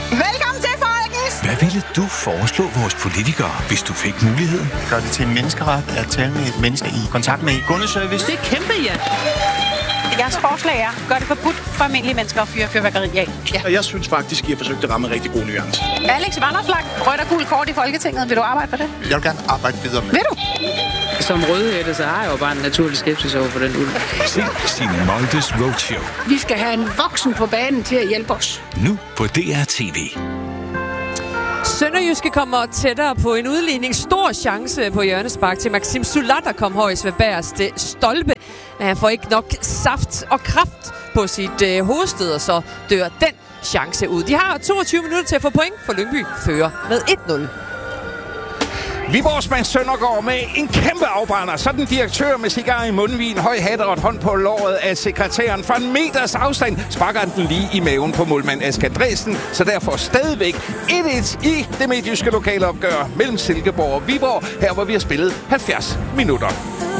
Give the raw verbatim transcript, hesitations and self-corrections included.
Velkommen til, folkens! Hvad ville du foreslå vores politikere, hvis du fik muligheden? Gør det til en menneskeret at tale med et menneske i kontakt med kundeservice. Det er kæmpe, ja. Jeres forslag er, gør det forbudt for almindelige mennesker at fyre fyrværkeri af. Ja. Jeg synes faktisk, I har forsøgt at ramme en rigtig god nuance. Alex Vanopslagh, rødt og gul kort i Folketinget. Vil du arbejde for det? Jeg vil gerne arbejde videre med. Vil du? Som rødhætte, så har jeg jo bare en naturlig skepsis over for den ulv. Se Signe Moldes Roadshow. Vi skal have en voksen på banen til at hjælpe os. Nu på D R T V. Sønderjyske kommer tættere på en udligning. Stor chance på hjørnespark til Maxim Sulat, der kom højst ved bagerste stolpe. Men han får ikke nok saft og kraft på sit øh, hovedsted, og så dør den chance ud. De har toogtyve minutter til at få point, for Lyngby fører med et nul. Viborgsmand Søndergaard med en kæmpe afbrænder. Sådan en direktør med cigar i mundvin, høj hat og et hånd på låret af sekretæren. Fra en meters afstand sparker den lige i maven på målmand Asger Dresden, så derfor stadigvæk et et i det midtjyske lokale opgør mellem Silkeborg og Viborg, her hvor vi har spillet halvfjerds minutter.